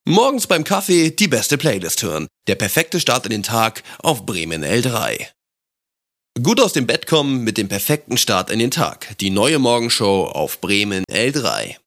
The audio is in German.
Morgens beim Kaffee die beste Playlist hören. Der perfekte Start in den Tag auf Bremen L3. Gut aus dem Bett kommen mit dem perfekten Start in den Tag. Die neue Morgenshow auf Bremen L3.